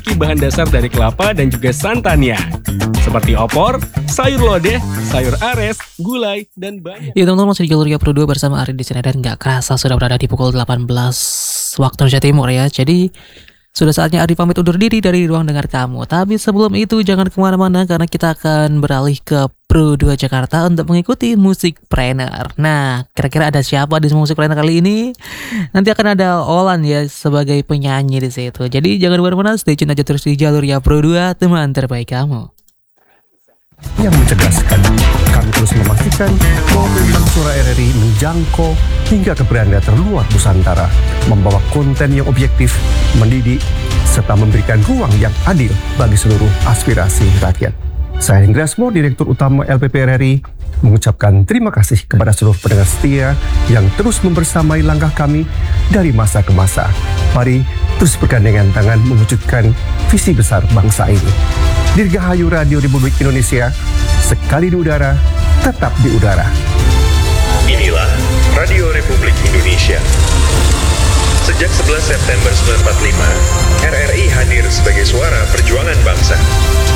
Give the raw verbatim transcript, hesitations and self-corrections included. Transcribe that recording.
memiliki bahan dasar dari kelapa dan juga santannya. Seperti opor, sayur lodeh, sayur ares, gulai, dan banyak. Ya teman-teman, masih di Jalur Ya Pro dua bersama Ari di sini, dan nggak kerasa sudah berada di pukul delapan belas waktu Indonesia Timur ya. Jadi sudah saatnya Ari pamit undur diri dari ruang dengar kamu. Tapi sebelum itu jangan kemana-mana, karena kita akan beralih ke Pro dua Jakarta untuk mengikuti Musikpreneur. Nah, kira-kira ada siapa di Musikpreneur kali ini? Nanti akan ada Olan ya sebagai penyanyi di situ. Jadi jangan kemana-mana, stay tune aja terus di Jalur Ya Pro dua, teman terbaik kamu. Yang mencerdaskan, kami terus memastikan komitmen Suara R R I menjangkau hingga ke beranda terluar Nusantara, membawa konten yang objektif, mendidik, serta memberikan ruang yang adil bagi seluruh aspirasi rakyat. Saya Hendriasmo, Direktur Utama L P P R R I, mengucapkan terima kasih kepada seluruh pendengar setia yang terus membersamai langkah kami dari masa ke masa. Mari terus bergandengan tangan mewujudkan visi besar bangsa ini. Dirgahayu Radio Republik Indonesia, sekali di udara, tetap di udara. Inilah Radio Republik Indonesia. Sejak sebelas September seribu sembilan ratus empat puluh lima, R R I hadir sebagai suara perjuangan bangsa.